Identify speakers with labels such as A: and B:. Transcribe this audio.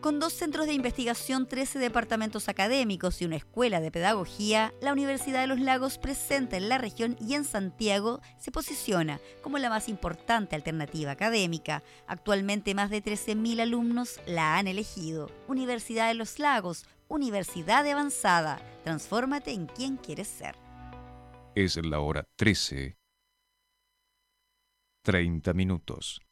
A: Con 2 centros de investigación, 13 departamentos académicos y una escuela de pedagogía, la Universidad de los Lagos, presente en la región y en Santiago, se posiciona como la más importante alternativa académica. Actualmente más de 13.000 alumnos la han elegido. Universidad de los Lagos, universidad de avanzada. Transfórmate en quien quieres ser.
B: Es la hora 13:30.